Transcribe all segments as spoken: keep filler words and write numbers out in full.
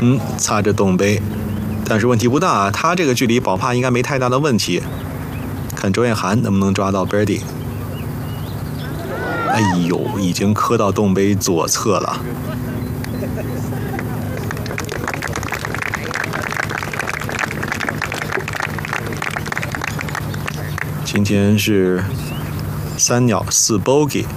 嗯，擦着洞杯，但是问题不大啊，他这个距离保帕应该没太大的问题。看周彦涵能不能抓到 birdie。哎呦，已经磕到洞杯左侧了。今天是三鸟四 bogey。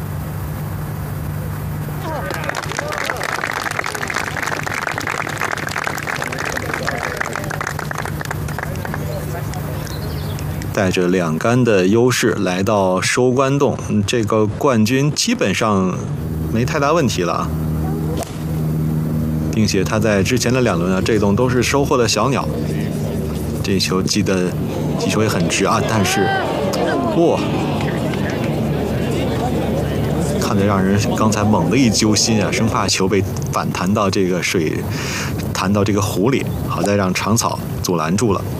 带着两杆的优势来到收官洞，这个冠军基本上没太大问题了，并且他在之前的两轮啊，这洞都是收获了小鸟。这球击的击球也很直啊，但是哇，看得让人刚才猛地一揪心啊，生怕球被反弹到这个水，弹到这个湖里，好在让长草阻拦住了。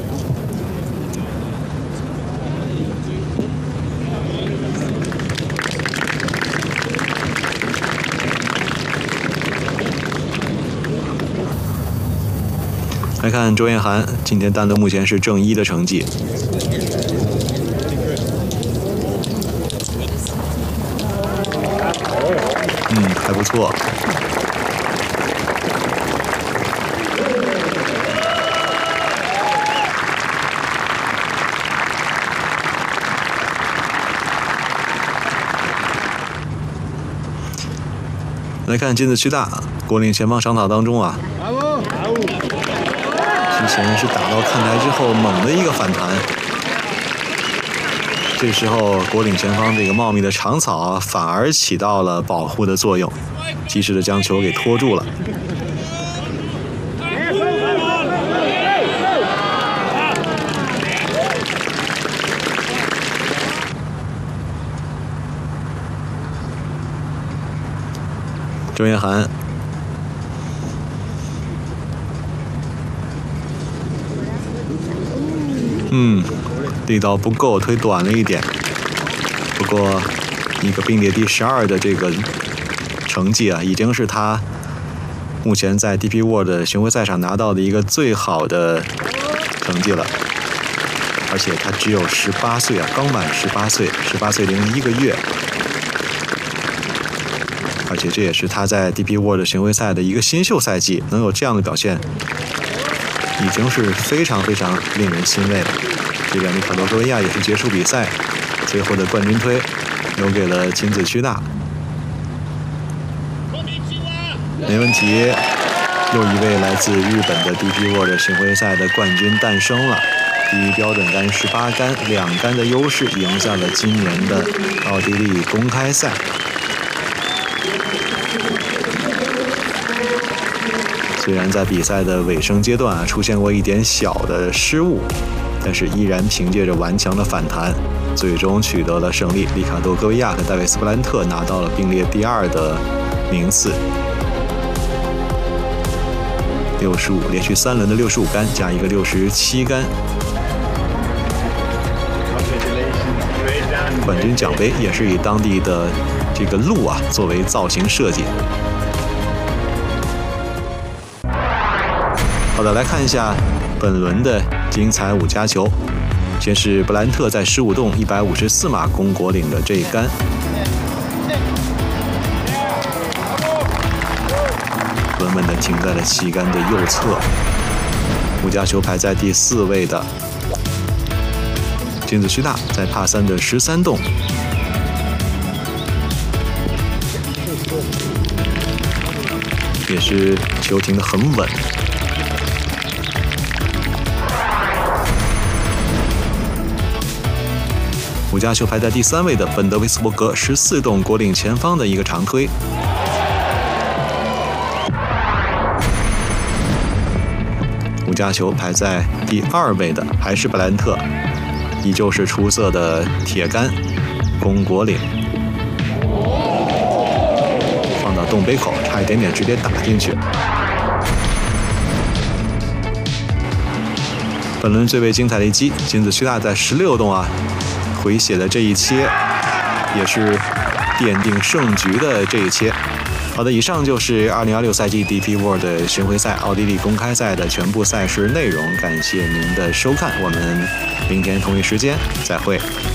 来看周彦涵，今天单独目前是正一的成绩。嗯，还不错。来看金子区大，国岭前方长草当中啊。之前是打到看台之后猛的一个反弹，这时候国岭前方这个茂密的长草啊，反而起到了保护的作用，及时的将球给拖住了。周彦涵。嗯，力道不够，推短了一点。不过，一个并列第十二的这个成绩啊，已经是他目前在 D P World 巡回赛上拿到的一个最好的成绩了。而且他只有十八岁啊，刚满十八岁，十八岁零一个月。而且这也是他在 D P World 巡回赛的一个新秀赛季，能有这样的表现，已经是非常非常令人欣慰了。这边的卡多戈维亚也是结束比赛，最后的冠军推留给了金子区大，没问题。又一位来自日本的 D P World 巡回赛的冠军诞生了。第一标准杆十八杆，两杆的优势赢下了今年的奥地利公开赛。虽然在比赛的尾声阶段啊出现过一点小的失误，但是依然凭借着顽强的反弹，最终取得了胜利。里卡多·戈维亚和戴维斯·布兰特拿到了并列第二的名次。六十五，连续三轮的六十五杆加一个六十七杆。冠军奖杯也是以当地的这个鹿啊作为造型设计。好的，来看一下本轮的精彩五加球。先是布兰特在十五洞一百五十四码攻国岭的这一杆，稳稳地停在了旗杆的右侧。五加球排在第四位的金子区大在帕三的十三洞，也是球停得很稳。五加球排在第三位的本德维斯伯格十四洞国岭前方的一个长推，五加球排在第二位的还是布兰特，依旧是出色的铁杆攻国岭，放到洞杯口，差一点点直接打进去。本轮最为精彩的一击，金子区大在十六洞啊回血的这一切，也是奠定胜局的这一切。 好的，以上就是二零二六赛季 D P World 巡回赛奥地利公开赛的全部赛事内容，感谢您的收看，我们明天同一时间再会。